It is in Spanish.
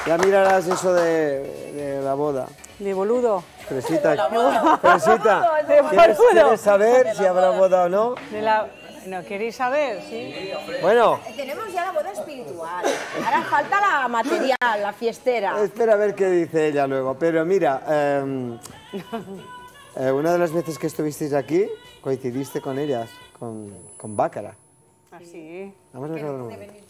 Ya mirarás eso de la boda. De boludo. Fresita, De ¿quieres boludo. saber si habrá boda o no? ¿No queréis saber? Sí. Bueno, Tenemos ya la boda espiritual. Ahora falta la material, la fiestera. espera a ver qué dice ella luego. Pero mira, una de las veces que estuvisteis aquí, coincidiste con ellas, con Bácara. Así. Vamos a ver.